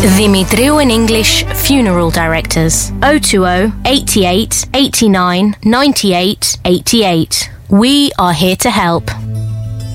Dimitriou and English Funeral Directors. 020 88 89 98 88. We are here to help.